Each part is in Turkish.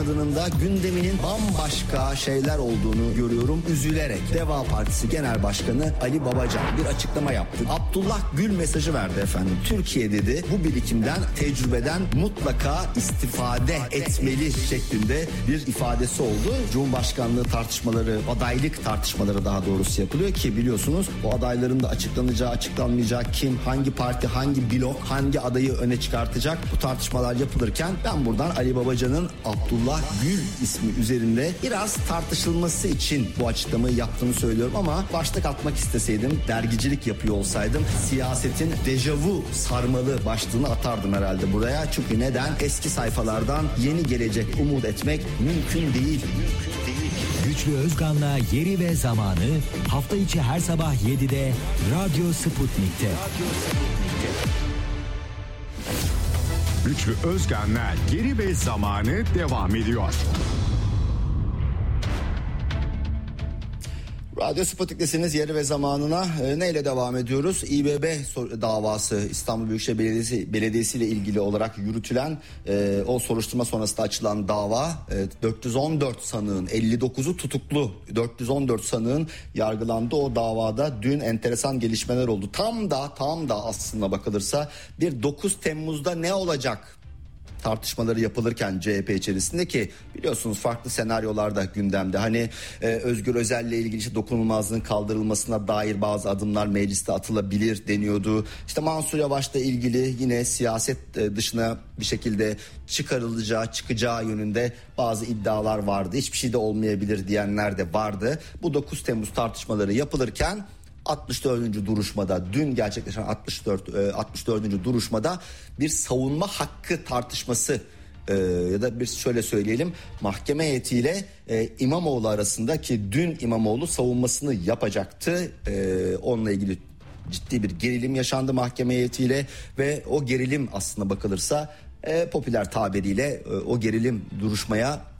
kanadının da gündeminin bambaşka şeyler olduğunu görüyorum. Üzülerek Deva Partisi Genel Başkanı Ali Babacan bir açıklama yaptı. Abdullah Gül mesajı verdi efendim. Türkiye dedi bu birikimden, tecrübeden mutlaka istifade etmeli şeklinde bir ifadesi oldu. Cumhurbaşkanlığı tartışmaları, adaylık tartışmaları daha doğrusu yapılıyor ki biliyorsunuz bu adayların da açıklanacağı, açıklanmayacağı, kim, hangi parti, hangi blok, hangi adayı öne çıkartacak, bu tartışmalar yapılırken ben buradan Ali Babacan'ın Abdullah Gül ismi üzerinde biraz tartışılması için bu açıklamayı yaptığını söylüyorum ama başlık atmak isteseydim, dergicilik yapıyor olsaydım siyasetin dejavu sarmalı başlığını atardım herhalde buraya. Çünkü neden? Eski sayfalardan yeni gelecek umut etmek mümkün değil. Güçlü Özkan'la Yeri ve Zamanı hafta içi her sabah 7'de Radyo Sputnik'te. Güçlü Özkan'la Yeri ve Zamanı devam ediyor. Radyo Sputnik'tesiniz. Yeri ve zamanına neyle devam ediyoruz? İBB davası, İstanbul Büyükşehir Belediyesi ile ilgili olarak yürütülen o soruşturma sonrasında açılan dava, 414 sanığın 59'u tutuklu, 414 sanığın yargılandığı o davada dün enteresan gelişmeler oldu. Tam da aslında bakılırsa bir 9 Temmuz'da ne olacak tartışmaları yapılırken CHP içerisinde, ki biliyorsunuz farklı senaryolarda gündemde. Hani Özgür Özel'le ilgili işte dokunulmazlığın kaldırılmasına dair bazı adımlar mecliste atılabilir deniyordu. İşte Mansur Yavaş'la ilgili yine siyaset dışına bir şekilde çıkacağı yönünde bazı iddialar vardı. Hiçbir şey de olmayabilir diyenler de vardı. Bu 9 Temmuz tartışmaları yapılırken 64. duruşmada, dün gerçekleşen 64. duruşmada bir savunma hakkı tartışması ya da bir şöyle söyleyelim, mahkeme heyetiyle İmamoğlu arasında, ki dün İmamoğlu savunmasını yapacaktı. Onunla ilgili ciddi bir gerilim yaşandı mahkeme heyetiyle ve o gerilim aslında bakılırsa popüler tabiriyle o gerilim duruşmaya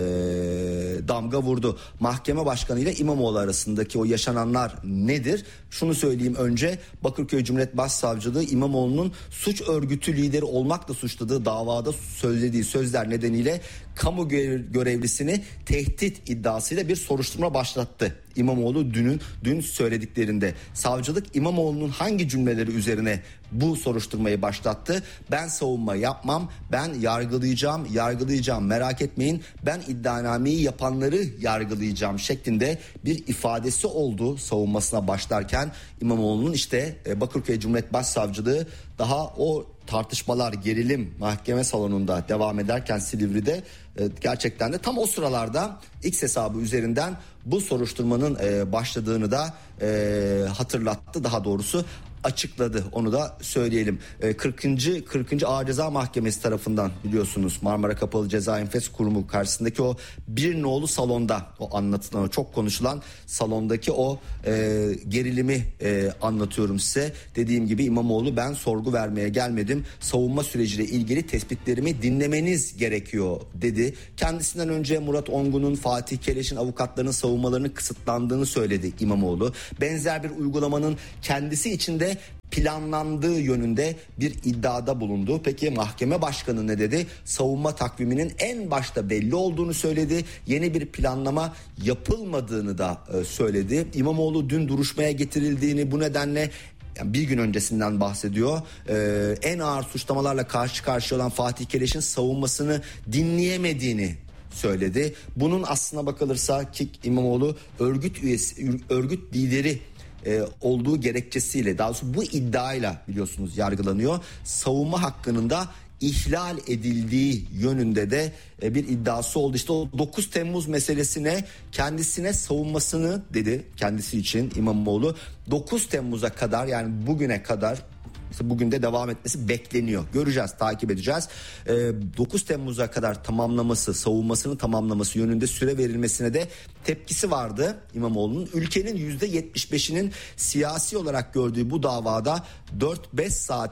damga vurdu. Mahkeme başkanı ile İmamoğlu arasındaki o yaşananlar nedir? Şunu söyleyeyim önce. Bakırköy Cumhuriyet Başsavcılığı İmamoğlu'nun suç örgütü lideri olmakla suçladığı davada söylediği sözler nedeniyle kamu görevlisini tehdit iddiasıyla bir soruşturma başlattı. İmamoğlu dün söylediklerinde savcılık İmamoğlu'nun hangi cümleleri üzerine bu soruşturmayı başlattı? Ben savunma yapmam, ben yargılayacağım, merak etmeyin, ben iddianameyi yapanları yargılayacağım şeklinde bir ifadesi oldu savunmasına başlarken İmamoğlu'nun. İşte Bakırköy Cumhuriyet Başsavcılığı daha o tartışmalar, gerilim mahkeme salonunda devam ederken Silivri'de gerçekten de tam o sıralarda X hesabı üzerinden bu soruşturmanın başladığını da hatırlattı, daha doğrusu açıkladı, onu da söyleyelim. 40. Ağır Ceza Mahkemesi tarafından biliyorsunuz Marmara Kapalı Ceza Enfes Kurumu karşısındaki o bir nolu salonda, o anlatılan, çok konuşulan salondaki o gerilimi anlatıyorum size. Dediğim gibi İmamoğlu, ben sorgu vermeye gelmedim, savunma süreciyle ilgili tespitlerimi dinlemeniz gerekiyor dedi. Kendisinden önce Murat Ongun'un, Fatih Keleş'in avukatlarının savunmalarının kısıtlandığını söyledi İmamoğlu. Benzer bir uygulamanın kendisi içinde planlandığı yönünde bir iddiada bulundu. Peki mahkeme başkanı ne dedi? Savunma takviminin en başta belli olduğunu söyledi. Yeni bir planlama yapılmadığını da söyledi. İmamoğlu dün duruşmaya getirildiğini, bu nedenle, yani bir gün öncesinden bahsediyor, en ağır suçlamalarla karşı karşıya olan Fatih Keleş'in savunmasını dinleyemediğini söyledi. Bunun aslına bakılırsa ki İmamoğlu örgüt lideri olduğu gerekçesiyle, daha doğrusu bu iddiayla biliyorsunuz yargılanıyor. Savunma hakkının da ihlal edildiği yönünde de bir iddiası oldu. İşte o 9 Temmuz meselesine, kendisine savunmasını dedi kendisi için İmamoğlu. 9 Temmuz'a kadar, yani bugüne kadar, İşte bugün de devam etmesi bekleniyor. Göreceğiz, takip edeceğiz. 9 Temmuz'a kadar tamamlaması, savunmasını tamamlaması yönünde süre verilmesine de tepkisi vardı İmamoğlu'nun. Ülkenin %75'inin siyasi olarak gördüğü bu davada 4-5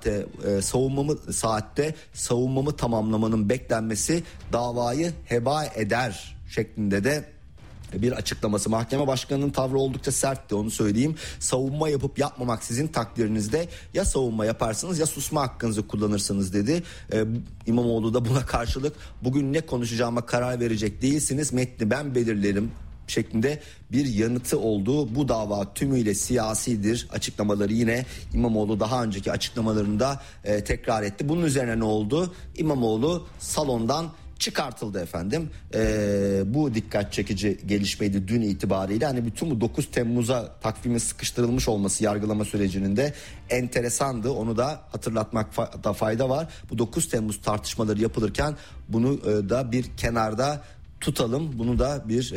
saatte savunmamı tamamlamanın beklenmesi davayı heba eder şeklinde de bir açıklaması. Mahkeme başkanının tavrı oldukça sertti, onu söyleyeyim. Savunma yapıp yapmamak sizin takdirinizde, ya savunma yaparsınız ya susma hakkınızı kullanırsınız dedi. İmamoğlu da buna karşılık bugün ne konuşacağıma karar verecek değilsiniz, metni ben belirlerim şeklinde bir yanıtı oldu. Bu dava tümüyle siyasidir açıklamaları yine İmamoğlu daha önceki açıklamalarında tekrar etti. Bunun üzerine ne oldu? İmamoğlu salondan çıkartıldı efendim. Bu dikkat çekici gelişmeydi dün itibariyle. Hani bütün bu 9 Temmuz'a takvimin sıkıştırılmış olması yargılama sürecinin de enteresandı. Onu da hatırlatmakta fayda var. Bu 9 Temmuz tartışmaları yapılırken bunu da bir kenarda tutalım. Bunu da bir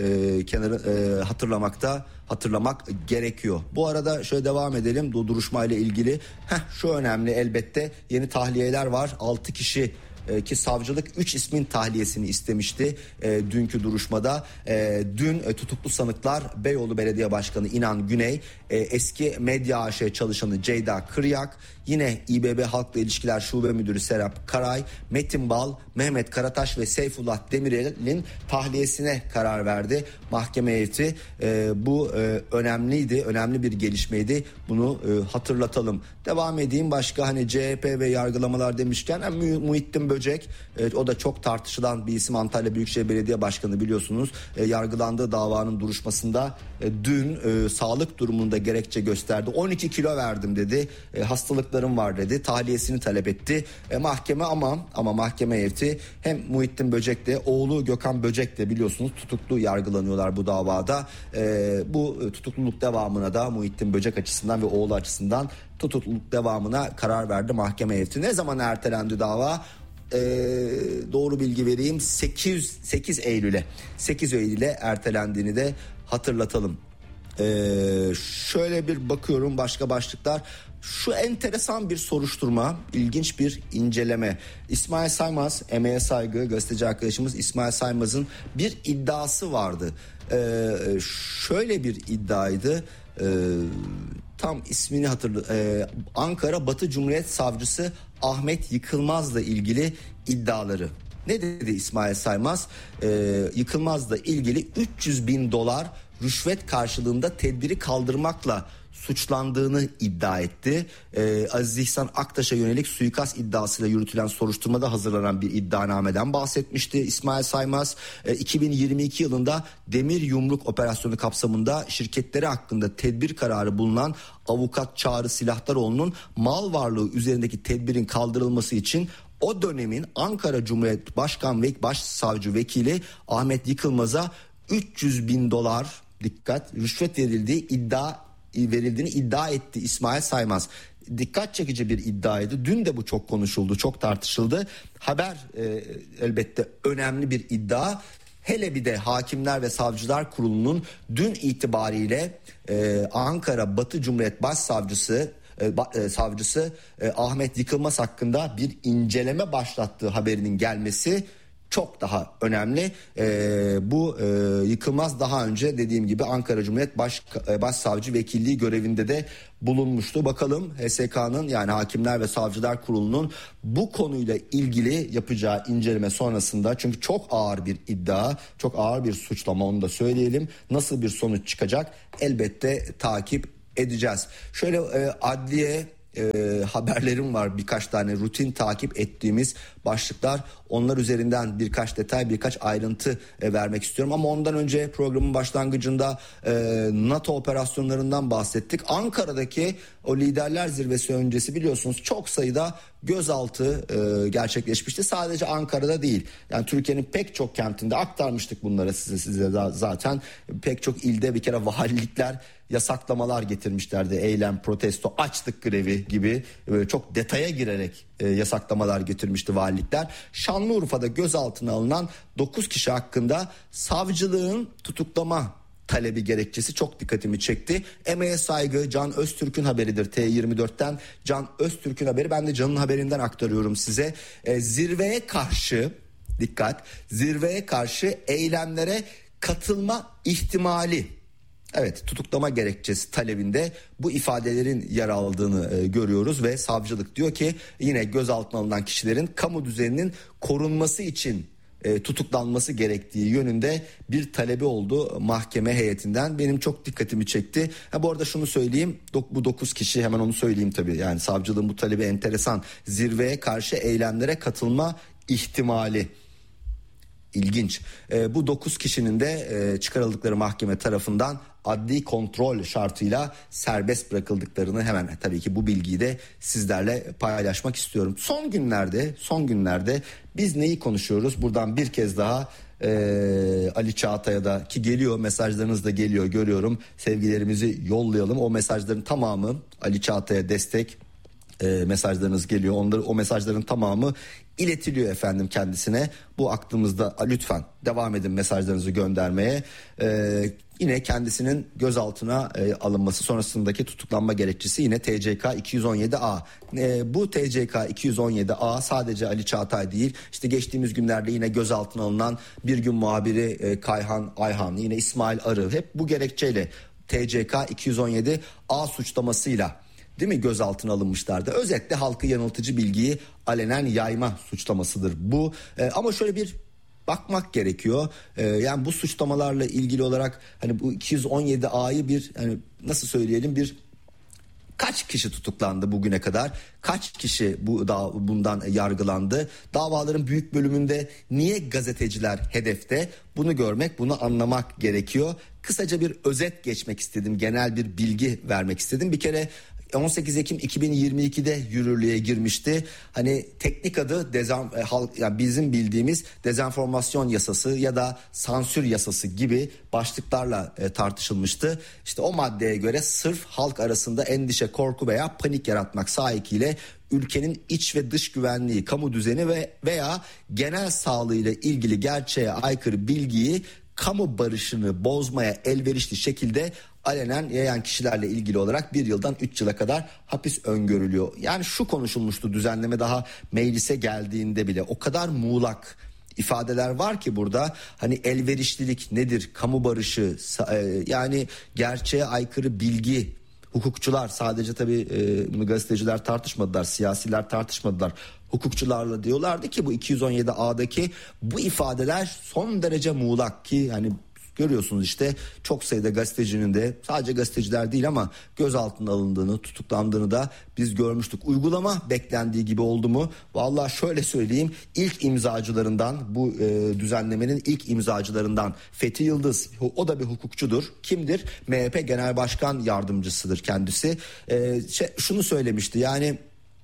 hatırlamak gerekiyor. Bu arada şöyle devam edelim. Bu duruşmayla ilgili şu önemli, elbette yeni tahliyeler var. 6 kişi ki savcılık 3 ismin tahliyesini istemişti dünkü duruşmada. Dün tutuklu sanıklar Beyoğlu Belediye Başkanı İnan Güney, eski Medya AŞ çalışanı Ceyda Kıryak, yine İBB Halkla İlişkiler Şube Müdürü Serap Karay, Metin Bal, Mehmet Karataş ve Seyfullah Demirel'in tahliyesine karar verdi mahkeme heyeti. Bu önemli bir gelişmeydi. Bunu hatırlatalım. Devam edeyim. Başka hani CHP ve yargılamalar demişken Muhittin Böcek, o da çok tartışılan bir isim, Antalya Büyükşehir Belediye Başkanı biliyorsunuz. Yargılandığı davanın duruşmasında dün sağlık durumunda gerekçe gösterdi. 12 kilo verdim dedi. Hastalıklarım var dedi. Tahliyesini talep etti. Mahkeme ama mahkeme heyeti hem Muhittin Böcek de oğlu Gökhan Böcek de biliyorsunuz tutuklu yargılanıyorlar bu davada. Bu tutukluluk devamına da Muhittin Böcek açısından ve oğlu açısından tutukluluk devamına karar verdi mahkeme heyeti. Ne zaman ertelendi dava? Doğru bilgi vereyim, 8 Eylül'e ertelendiğini de hatırlatalım. Şöyle bir bakıyorum başka başlıklar. Şu enteresan bir soruşturma, ilginç bir inceleme. İsmail Saymaz, emeğe saygı, gazeteci arkadaşımız İsmail Saymaz'ın bir iddiası vardı. Şöyle bir iddiaydı. Tam ismini Ankara Batı Cumhuriyet Savcısı Ahmet Yıkılmaz'la ilgili iddiaları. Ne dedi İsmail Saymaz? Yıkılmaz'la ilgili $300.000 rüşvet karşılığında tedbiri kaldırmakla suçlandığını iddia etti. Aziz İhsan Aktaş'a yönelik suikast iddiasıyla yürütülen soruşturmada hazırlanan bir iddianameden bahsetmişti İsmail Saymaz. 2022 yılında Demir Yumruk operasyonu kapsamında şirketleri hakkında tedbir kararı bulunan avukat Çağrı Silahdaroğlu'nun mal varlığı üzerindeki tedbirin kaldırılması için o dönemin Ankara Cumhuriyet Başkan ve Başsavcı Vekili Ahmet Yıkılmaz'a $300.000 dikkat rüşvet verildiğini iddia etti İsmail Saymaz. Dikkat çekici bir iddiaydı. Dün de bu çok konuşuldu, çok tartışıldı. Haber elbette önemli bir iddia. Hele bir de Hakimler ve Savcılar Kurulu'nun dün itibariyle Ankara Batı Cumhuriyet Başsavcısı savcısı Ahmet Yıkılmaz hakkında bir inceleme başlattığı haberinin gelmesi çok daha önemli. Bu Yıkılmaz daha önce dediğim gibi Ankara Cumhuriyet Başsavcı Vekilliği görevinde de bulunmuştu. Bakalım HSK'nın yani Hakimler ve Savcılar Kurulu'nun bu konuyla ilgili yapacağı inceleme sonrasında, çünkü çok ağır bir iddia, çok ağır bir suçlama, onu da söyleyelim. Nasıl bir sonuç çıkacak elbette takip edeceğiz. Şöyle adliye haberlerim var, birkaç tane rutin takip ettiğimiz başlıklar. Onlar üzerinden birkaç detay, birkaç ayrıntı vermek istiyorum. Ama ondan önce programın başlangıcında NATO operasyonlarından bahsettik. Ankara'daki o liderler zirvesi öncesi biliyorsunuz çok sayıda gözaltı gerçekleşmişti. Sadece Ankara'da değil. Yani Türkiye'nin pek çok kentinde aktarmıştık bunları size zaten. Pek çok ilde bir kere valilikler yasaklamalar getirmişlerdi. Eylem, protesto, açlık grevi gibi çok detaya girerek yasaklamalar getirmişti valilikler. Şanlıurfa'da gözaltına alınan 9 kişi hakkında savcılığın tutuklama talebi gerekçesi çok dikkatimi çekti. Emeğe saygı, Can Öztürk'ün haberidir T24'ten. Can Öztürk'ün haberi, ben de Can'ın haberinden aktarıyorum size. Zirveye karşı eylemlere katılma ihtimali. Evet, tutuklama gerekçesi talebinde bu ifadelerin yer aldığını görüyoruz ve savcılık diyor ki yine gözaltına alınan kişilerin kamu düzeninin korunması için tutuklanması gerektiği yönünde bir talebi oldu mahkeme heyetinden. Benim çok dikkatimi çekti. Bu arada şunu söyleyeyim, bu 9 kişi, hemen onu söyleyeyim tabii, yani savcılığın bu talebi enteresan. Zirveye karşı eylemlere katılma ihtimali. İlginç. Bu 9 kişinin de çıkarıldıkları mahkeme tarafından adli kontrol şartıyla serbest bırakıldıklarını hemen tabii ki bu bilgiyi de sizlerle paylaşmak istiyorum. Son günlerde biz neyi konuşuyoruz? Buradan bir kez daha Ali Çağatay'a da, ki geliyor, mesajlarınız da geliyor, görüyorum, sevgilerimizi yollayalım. O mesajların tamamı Ali Çağatay'a destek mesajlarınız geliyor. O mesajların tamamı iletiliyor efendim kendisine. Bu aklımızda, lütfen devam edin mesajlarınızı göndermeye. Yine kendisinin gözaltına alınması sonrasındaki tutuklanma gerekçesi yine TCK 217A. Bu TCK 217A sadece Ali Çağatay değil, işte geçtiğimiz günlerde yine gözaltına alınan Bir Gün muhabiri Kayhan Ayhan, yine İsmail Arı, hep bu gerekçeyle TCK 217A suçlamasıyla, değil mi, gözaltına alınmışlardı. Özetle halkı yanıltıcı bilgiyi alenen yayma suçlamasıdır bu. Ama şöyle bir bakmak gerekiyor. Yani bu suçlamalarla ilgili olarak hani bu 217A'yı bir, hani nasıl söyleyelim, bir kaç kişi tutuklandı bugüne kadar? Kaç kişi bundan yargılandı? Davaların büyük bölümünde niye gazeteciler hedefte? Bunu görmek, bunu anlamak gerekiyor. Kısaca bir özet geçmek istedim. Genel bir bilgi vermek istedim. Bir kere 18 Ekim 2022'de yürürlüğe girmişti. Hani teknik adı yani bizim bildiğimiz dezenformasyon yasası ya da sansür yasası gibi başlıklarla tartışılmıştı. İşte o maddeye göre sırf halk arasında endişe, korku veya panik yaratmak sahikiyle ülkenin iç ve dış güvenliği, kamu düzeni veya genel sağlığıyla ilgili gerçeğe aykırı bilgiyi, kamu barışını bozmaya elverişli şekilde alenen yayan kişilerle ilgili olarak 1 yıldan 3 yıla kadar hapis öngörülüyor. Yani şu konuşulmuştu düzenleme daha meclise geldiğinde bile, o kadar muğlak ifadeler var ki burada. Hani elverişlilik nedir? Kamu barışı, yani gerçeğe aykırı bilgi. Hukukçular, sadece tabii bunu gazeteciler tartışmadılar, siyasiler tartışmadılar. Hukukçularla diyorlardı ki bu 217A'daki bu ifadeler son derece muğlak, ki hani görüyorsunuz işte çok sayıda gazetecinin de, sadece gazeteciler değil ama gözaltına alındığını, tutuklandığını da biz görmüştük. Uygulama beklendiği gibi oldu mu? Vallahi şöyle söyleyeyim, ilk imzacılarından, bu düzenlemenin ilk imzacılarından Fethi Yıldız, o da bir hukukçudur. Kimdir? MHP Genel Başkan Yardımcısıdır kendisi. Şunu söylemişti, yani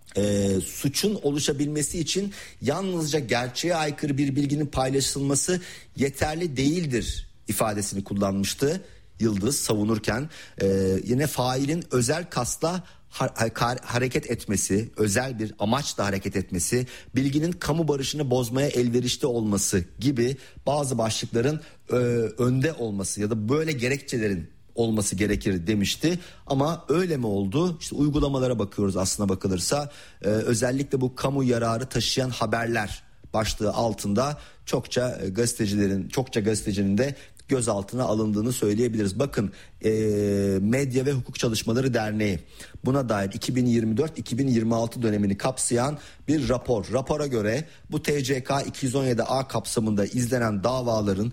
suçun oluşabilmesi için yalnızca gerçeğe aykırı bir bilginin paylaşılması yeterli değildir ifadesini kullanmıştı Yıldız savunurken. Yine failin özel kasla hareket etmesi, özel bir amaçla hareket etmesi, bilginin kamu barışını bozmaya elverişli olması gibi bazı başlıkların önde olması ya da böyle gerekçelerin olması gerekir demişti. Ama öyle mi oldu? İşte uygulamalara bakıyoruz aslına bakılırsa. Özellikle bu kamu yararı taşıyan haberler başlığı altında çokça gazetecinin de gözaltına alındığını söyleyebiliriz. Bakın, Medya ve Hukuk Çalışmaları Derneği buna dair 2024-2026 dönemini kapsayan bir rapora göre bu TCK 217A kapsamında izlenen davaların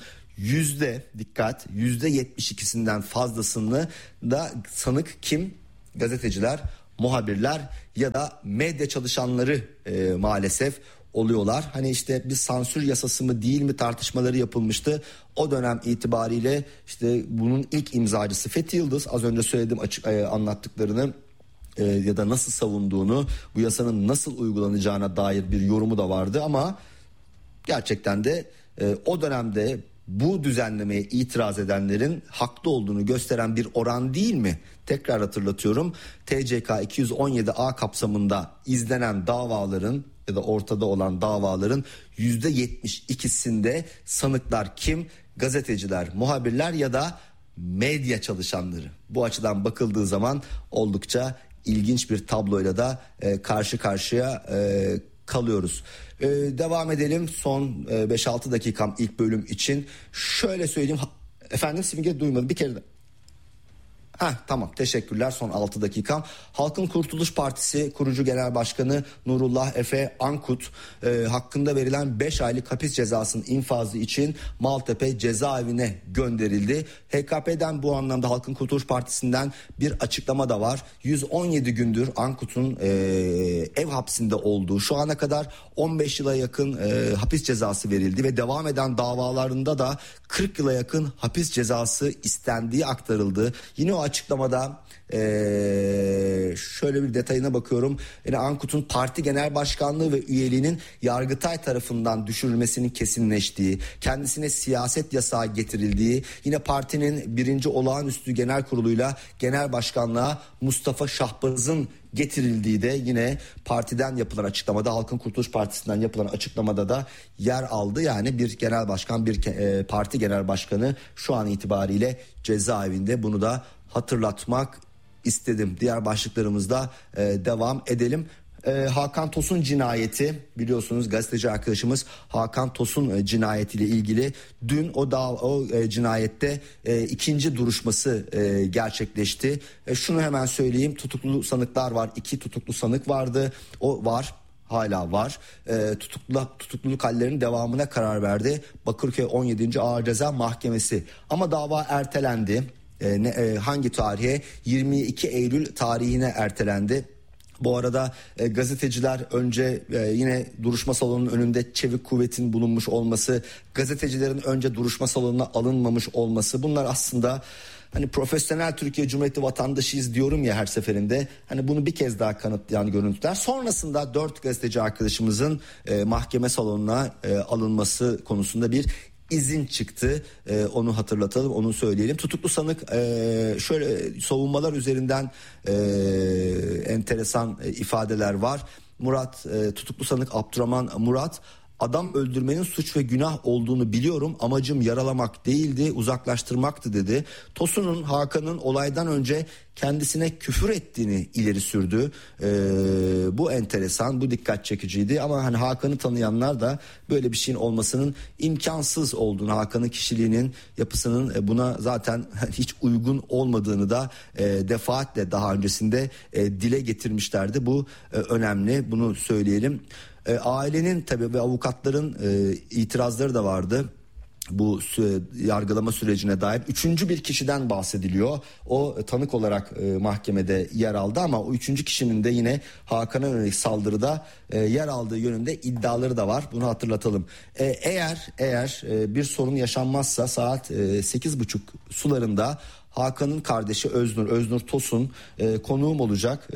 %72'sinden fazlasını da sanık kim? Gazeteciler, muhabirler ya da medya çalışanları maalesef oluyorlar. Hani işte bir sansür yasası mı değil mi tartışmaları yapılmıştı. O dönem itibariyle işte bunun ilk imzacısı Fethi Yıldız, az önce söyledim anlattıklarını ya da nasıl savunduğunu, bu yasanın nasıl uygulanacağına dair bir yorumu da vardı ama gerçekten de o dönemde bu düzenlemeye itiraz edenlerin haklı olduğunu gösteren bir oran değil mi? Tekrar hatırlatıyorum. TCK 217A kapsamında izlenen davaların ya da ortada olan davaların %72'sinde sanıklar kim? Gazeteciler, muhabirler ya da medya çalışanları. Bu açıdan bakıldığı zaman oldukça ilginç bir tabloyla da karşı karşıya kalıyoruz. Devam edelim son 5-6 dakikam ilk bölüm için. Şöyle söyleyeyim. Efendim Simge, duymadım bir kere de. Tamam, teşekkürler. Son 6 dakikam. Halkın Kurtuluş Partisi kurucu genel başkanı Nurullah Efe Ankut hakkında verilen 5 aylık hapis cezasının infazı için Maltepe cezaevine gönderildi. HKP'den bu anlamda Halkın Kurtuluş Partisi'nden bir açıklama da var. 117 gündür Ankut'un ev hapsinde olduğu, şu ana kadar 15 yıla yakın hapis cezası verildi ve devam eden davalarında da 40 yıla yakın hapis cezası istendiği aktarıldı. Yine o açıklamada şöyle bir detayına bakıyorum. Yani Ankut'un parti genel başkanlığı ve üyeliğinin Yargıtay tarafından düşürülmesinin kesinleştiği, kendisine siyaset yasağı getirildiği, yine partinin 1. Olağanüstü Genel Kurulu'yla genel başkanlığa Mustafa Şahbaz'ın getirildiği de yine partiden yapılan açıklamada, Halkın Kurtuluş Partisi'nden yapılan açıklamada da yer aldı. Yani bir genel başkan, bir parti genel başkanı şu an itibariyle cezaevinde, bunu da hatırlatmak istedim. Diğer başlıklarımızda devam edelim. Hakan Tosun cinayeti, biliyorsunuz gazeteci arkadaşımız Hakan Tosun cinayetiyle ilgili dün o cinayette ikinci duruşması gerçekleşti. Şunu hemen söyleyeyim, tutuklu sanıklar var. 2 tutuklu sanık vardı. O var. Hala var. Tutukluluk hallerinin devamına karar verdi Bakırköy 17. Ağır Ceza Mahkemesi. Ama dava ertelendi. Hangi tarihe? 22 Eylül tarihine ertelendi. Bu arada gazeteciler önce yine duruşma salonunun önünde çevik kuvvetin bulunmuş olması, gazetecilerin önce duruşma salonuna alınmamış olması, bunlar aslında hani profesyonel Türkiye Cumhuriyeti vatandaşıyız diyorum ya her seferinde. Hani bunu bir kez daha kanıtlayan görüntüler. Sonrasında 4 gazeteci arkadaşımızın mahkeme salonuna alınması konusunda bir izin çıktı. Onu hatırlatalım, onu söyleyelim. Tutuklu sanık şöyle savunmalar üzerinden enteresan ifadeler var. Tutuklu sanık Abdurrahman Murat, adam öldürmenin suç ve günah olduğunu biliyorum. Amacım yaralamak değildi, uzaklaştırmaktı dedi. Tosun'un, Hakan'ın olaydan önce kendisine küfür ettiğini ileri sürdü. Bu enteresan, bu dikkat çekiciydi. Ama hani Hakan'ı tanıyanlar da böyle bir şeyin olmasının imkansız olduğunu, Hakan'ın kişiliğinin, yapısının buna zaten hiç uygun olmadığını da defaatle daha öncesinde dile getirmişlerdi. Bu önemli, bunu söyleyelim. Ailenin tabii ve avukatların itirazları da vardı bu yargılama sürecine dair. 3. bir kişiden bahsediliyor. O tanık olarak mahkemede yer aldı ama o 3. kişinin de yine Hakan'a yönelik saldırıda yer aldığı yönünde iddiaları da var. Bunu hatırlatalım. Eğer bir sorun yaşanmazsa saat 8.30 sularında Hakan'ın kardeşi Öznur Tosun konuğum olacak.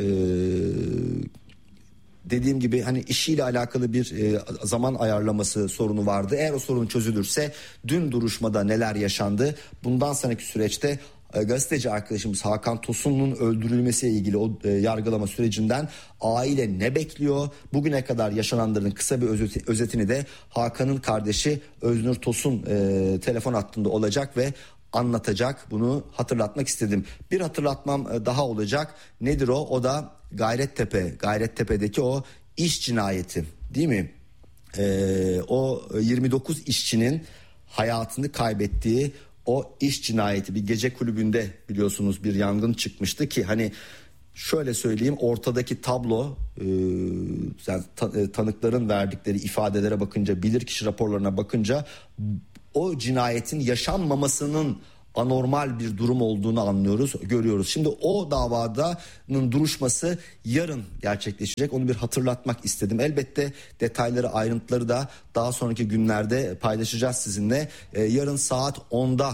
Dediğim gibi hani işiyle alakalı bir zaman ayarlaması sorunu vardı. Eğer o sorun çözülürse dün duruşmada neler yaşandı, bundan sonraki süreçte gazeteci arkadaşımız Hakan Tosun'un öldürülmesiyle ilgili o yargılama sürecinden aile ne bekliyor? Bugüne kadar yaşananların kısa bir özetini de Hakan'ın kardeşi Öznur Tosun telefon hattında olacak ve anlatacak. Bunu hatırlatmak istedim. Bir hatırlatmam daha olacak. Nedir o? O da Gayrettepe'deki o iş cinayeti, değil mi? O 29 işçinin hayatını kaybettiği o iş cinayeti. Bir gece kulübünde biliyorsunuz bir yangın çıkmıştı ki hani şöyle söyleyeyim, ortadaki tablo tanıkların verdikleri ifadelere bakınca, bilirkişi raporlarına bakınca o cinayetin yaşanmamasının anormal bir durum olduğunu görüyoruz. Şimdi o davanın duruşması yarın gerçekleşecek. Onu bir hatırlatmak istedim. Elbette detayları, ayrıntıları da daha sonraki günlerde paylaşacağız sizinle. Yarın saat 10'da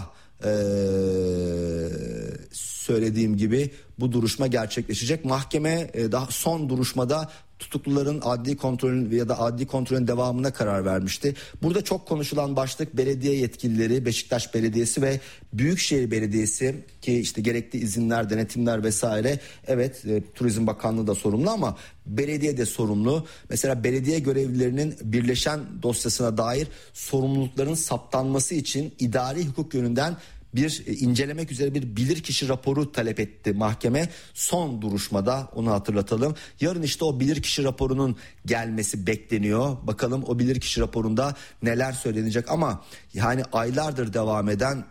söylediğim gibi bu duruşma gerçekleşecek. Mahkeme daha son duruşmada tutukluların adli kontrolün ya da adli kontrolün devamına karar vermişti. Burada çok konuşulan başlık belediye yetkilileri, Beşiktaş Belediyesi ve Büyükşehir Belediyesi ki işte gerekli izinler, denetimler vesaire. Evet, Turizm Bakanlığı da sorumlu ama belediye de sorumlu. Mesela belediye görevlilerinin birleşen dosyasına dair sorumlulukların saptanması için idari hukuk yönünden bir incelemek üzere bir bilirkişi raporu talep etti mahkeme son duruşmada, onu hatırlatalım. Yarın işte o bilirkişi raporunun gelmesi bekleniyor. Bakalım o bilirkişi raporunda neler söylenecek ama yani aylardır devam eden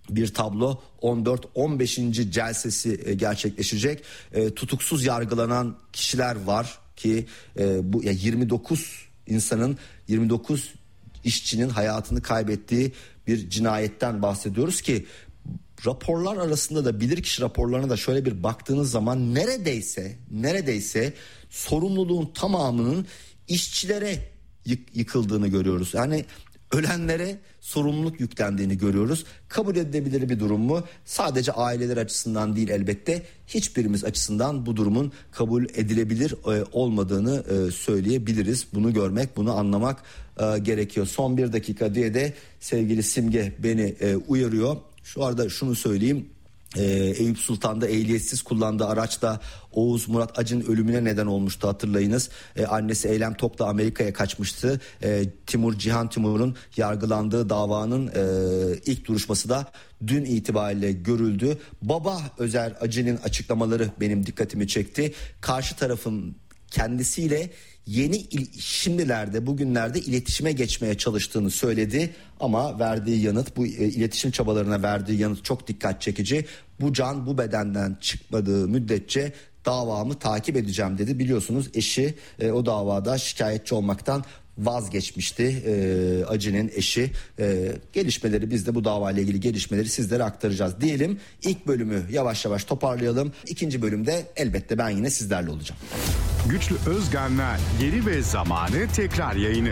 bir tablo. 14-15. celsesi gerçekleşecek. Tutuksuz yargılanan kişiler var ki bu 29 insanın, 29 işçinin hayatını kaybettiği bir cinayetten bahsediyoruz ki raporlar arasında da, bilirkişi raporlarına da şöyle bir baktığınız zaman neredeyse sorumluluğun tamamının işçilere yıkıldığını görüyoruz. Yani ölenlere sorumluluk yüklendiğini görüyoruz. Kabul edilebilir bir durum mu? Sadece aileler açısından değil elbette, hiçbirimiz açısından bu durumun kabul edilebilir olmadığını söyleyebiliriz. Bunu görmek, bunu anlamak gerekiyor. Son bir dakika diye de sevgili Simge beni uyarıyor. Şu arada şunu söyleyeyim. Eyüp Sultan'da ehliyetsiz kullandığı araçla Oğuz Murat Acı'nın ölümüne neden olmuştu, hatırlayınız. Annesi Eylem Tok'la Amerika'ya kaçmıştı. Cihan Timur'un yargılandığı davanın ilk duruşması da dün itibariyle görüldü. Baba Özer Acı'nın açıklamaları benim dikkatimi çekti. Karşı tarafın kendisiyle bugünlerde iletişime geçmeye çalıştığını söyledi ama verdiği yanıt, bu iletişim çabalarına verdiği yanıt çok dikkat çekici. Bu can bu bedenden çıkmadığı müddetçe davamı takip edeceğim dedi. Biliyorsunuz eşi o davada şikayetçi olmaktan vazgeçmişti. Acı'nın eşi. Gelişmeleri, biz de bu davayla ilgili gelişmeleri sizlere aktaracağız diyelim. İlk bölümü yavaş yavaş toparlayalım. İkinci bölümde elbette ben yine sizlerle olacağım. Güçlü Özgan'la Yeri ve Zamanı tekrar yayını.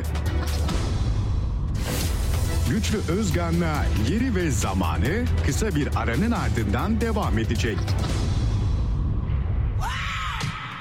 Güçlü Özgan'la Yeri ve Zamanı kısa bir aranın ardından devam edecek.